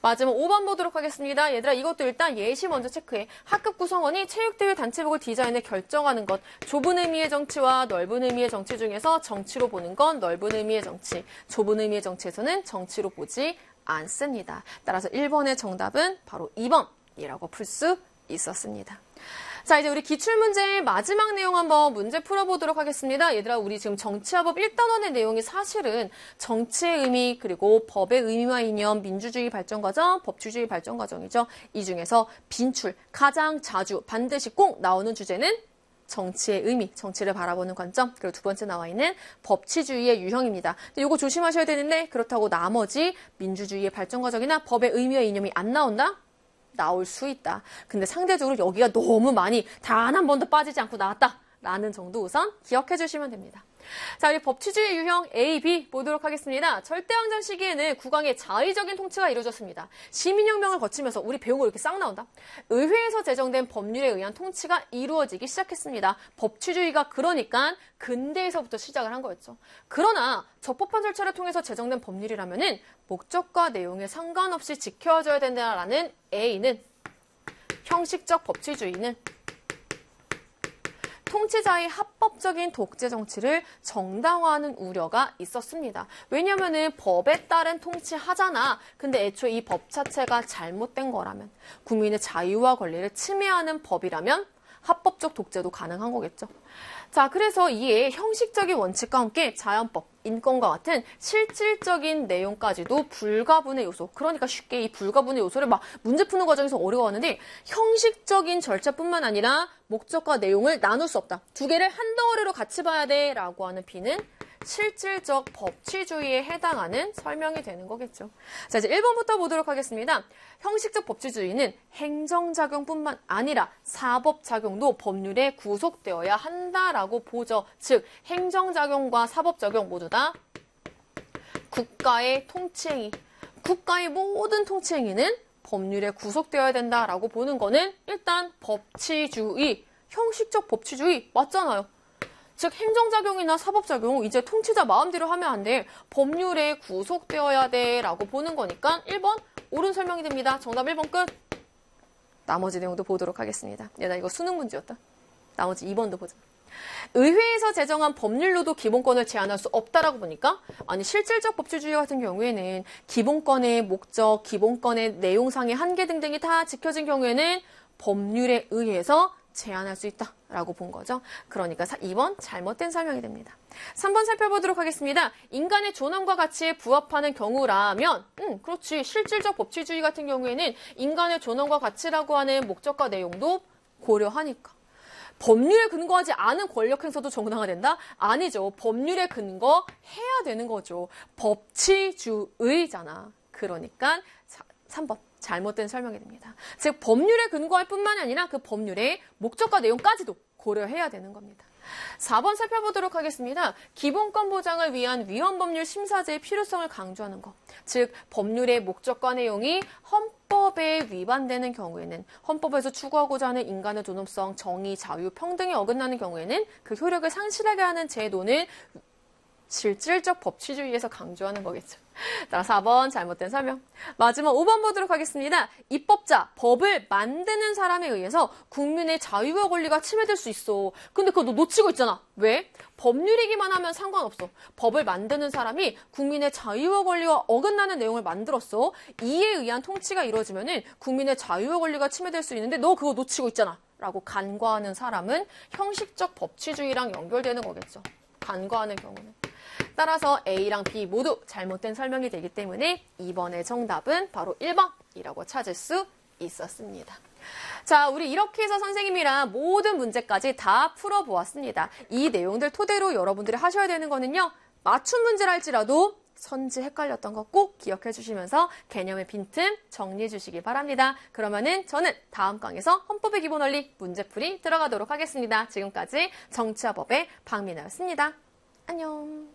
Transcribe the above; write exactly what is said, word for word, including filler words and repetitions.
마지막 오 번 보도록 하겠습니다. 얘들아 이것도 일단 예시 먼저 체크해. 학급 구성원이 체육대회 단체복을 디자인해 결정하는 것. 좁은 의미의 정치와 넓은 의미의 정치 중에서 정치로 보는 건 넓은 의미의 정치. 좁은 의미의 정치에서는 정치로 보지 않습니다. 따라서 일 번의 정답은 바로 이 번이라고 풀 수 있었습니다. 자, 이제 우리 기출문제의 마지막 내용 한번 문제 풀어보도록 하겠습니다. 얘들아, 우리 지금 정치화법 일 단원의 내용이 사실은 정치의 의미, 그리고 법의 의미와 이념, 민주주의 발전 과정, 법치주의 발전 과정이죠. 이 중에서 빈출, 가장 자주, 반드시 꼭 나오는 주제는 정치의 의미, 정치를 바라보는 관점, 그리고 두 번째 나와 있는 법치주의의 유형입니다. 이거 조심하셔야 되는데 그렇다고 나머지 민주주의의 발전 과정이나 법의 의미와 이념이 안 나온다? 나올 수 있다. 근데 상대적으로 여기가 너무 많이 단 한 번도 빠지지 않고 나왔다라는 정도 우선 기억해 주시면 됩니다. 자, 우리 법치주의 유형 A, B 보도록 하겠습니다. 절대왕정 시기에는 국왕의 자의적인 통치가 이루어졌습니다. 시민혁명을 거치면서 우리 배운 거 이렇게 싹 나온다. 의회에서 제정된 법률에 의한 통치가 이루어지기 시작했습니다. 법치주의가 그러니까 근대에서부터 시작을 한 거였죠. 그러나 적법한 절차를 통해서 제정된 법률이라면은 목적과 내용에 상관없이 지켜져야 된다라는 A는 형식적 법치주의는 통치자의 합법적인 독재 정치를 정당화하는 우려가 있었습니다. 왜냐면은 법에 따른 통치하잖아. 근데 애초에 이 법 자체가 잘못된 거라면, 국민의 자유와 권리를 침해하는 법이라면 합법적 독재도 가능한 거겠죠. 자, 그래서 이에 형식적인 원칙과 함께 자연법, 인권과 같은 실질적인 내용까지도 불가분의 요소, 그러니까 쉽게 이 불가분의 요소를 막 문제 푸는 과정에서 어려워하는데 형식적인 절차뿐만 아니라 목적과 내용을 나눌 수 없다. 두 개를 한 덩어리로 같이 봐야 돼 라고 하는 B는 실질적 법치주의에 해당하는 설명이 되는 거겠죠. 자, 이제 일 번부터 보도록 하겠습니다. 형식적 법치주의는 행정작용뿐만 아니라 사법작용도 법률에 구속되어야 한다라고 보죠. 즉, 행정작용과 사법작용 모두 다 국가의 통치행위, 국가의 모든 통치행위는 법률에 구속되어야 된다라고 보는 거는 일단 법치주의, 형식적 법치주의 맞잖아요. 즉 행정작용이나 사법작용 이제 통치자 마음대로 하면 안 돼. 법률에 구속되어야 돼 라고 보는 거니까 일 번 옳은 설명이 됩니다. 정답 일 번 끝. 나머지 내용도 보도록 하겠습니다. 얘나 이거 수능 문제였다. 나머지 이 번도 보자. 의회에서 제정한 법률로도 기본권을 제한할 수 없다라고 보니까 아니 실질적 법치주의 같은 경우에는 기본권의 목적, 기본권의 내용상의 한계 등등이 다 지켜진 경우에는 법률에 의해서 제한할 수 있다라고 본 거죠. 그러니까 이 번 잘못된 설명이 됩니다. 삼 번 살펴보도록 하겠습니다. 인간의 존엄과 가치에 부합하는 경우라면 음, 그렇지. 실질적 법치주의 같은 경우에는 인간의 존엄과 가치라고 하는 목적과 내용도 고려하니까. 법률에 근거하지 않은 권력 행사도 정당화된다? 아니죠. 법률에 근거해야 되는 거죠. 법치주의잖아. 그러니까 삼 번. 잘못된 설명이 됩니다. 즉 법률에 근거할 뿐만 아니라 그 법률의 목적과 내용까지도 고려해야 되는 겁니다. 사 번 살펴보도록 하겠습니다. 기본권 보장을 위한 위헌법률 심사제의 필요성을 강조하는 것. 즉 법률의 목적과 내용이 헌법에 위반되는 경우에는 헌법에서 추구하고자 하는 인간의 존엄성, 정의, 자유, 평등에 어긋나는 경우에는 그 효력을 상실하게 하는 제도는 실질적 법치주의에서 강조하는 거겠죠. 따라 사 번 잘못된 설명. 마지막 오 번 보도록 하겠습니다. 입법자, 법을 만드는 사람에 의해서 국민의 자유와 권리가 침해될 수 있어. 근데 그거 너 놓치고 있잖아. 왜? 법률이기만 하면 상관없어. 법을 만드는 사람이 국민의 자유와 권리와 어긋나는 내용을 만들었어. 이에 의한 통치가 이루어지면은 국민의 자유와 권리가 침해될 수 있는데 너 그거 놓치고 있잖아. 라고 간과하는 사람은 형식적 법치주의랑 연결되는 거겠죠. 간과하는 경우는. 따라서 A랑 B 모두 잘못된 설명이 되기 때문에 이 번의 정답은 바로 일 번이라고 찾을 수 있었습니다. 자, 우리 이렇게 해서 선생님이랑 모든 문제까지 다 풀어보았습니다. 이 내용들 토대로 여러분들이 하셔야 되는 거는요. 맞춤 문제라 할지라도 선지 헷갈렸던 거 꼭 기억해 주시면서 개념의 빈틈 정리해 주시기 바랍니다. 그러면은 저는 다음 강에서 헌법의 기본 원리 문제풀이 들어가도록 하겠습니다. 지금까지 정치화법의 박민아였습니다. 안녕.